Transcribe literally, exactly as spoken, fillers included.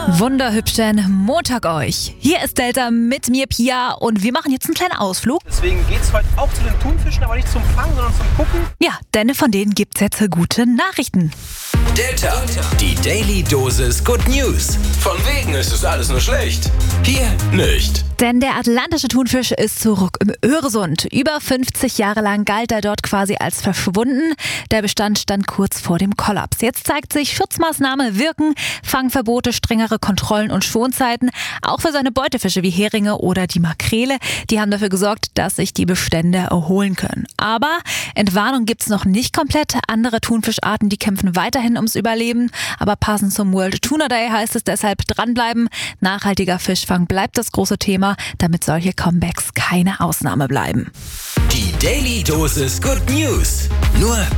Wunderhübschen Montag euch. Hier ist Delta mit mir, Pia, und wir machen jetzt einen kleinen Ausflug. Deswegen geht's heute auch zu den Thunfischen, aber nicht zum Fangen, sondern zum Gucken. Ja, denn von denen gibt's jetzt gute Nachrichten. Delta, die Daily Dosis Good News. Von wegen ist es alles nur schlecht. Hier nicht. Denn der atlantische Thunfisch ist zurück im Öresund. Über fünfzig Jahre lang galt er dort quasi als verschwunden. Der Bestand stand kurz vor dem Kollaps. Jetzt zeigt sich, Schutzmaßnahmen wirken, Fangverbote, strengere Kontrollen und Schonzeiten. Auch für seine Beutefische wie Heringe oder die Makrele. Die haben dafür gesorgt, dass sich die Bestände erholen können. Aber Entwarnung gibt's noch nicht komplett. Andere Thunfischarten, die kämpfen weiterhin ums Überleben. Aber passend zum World Tuna Day heißt es deshalb dranbleiben. Nachhaltiger Fischfang bleibt das große Thema, damit solche Comebacks keine Ausnahme bleiben. Die Daily Dosis Good News. Nur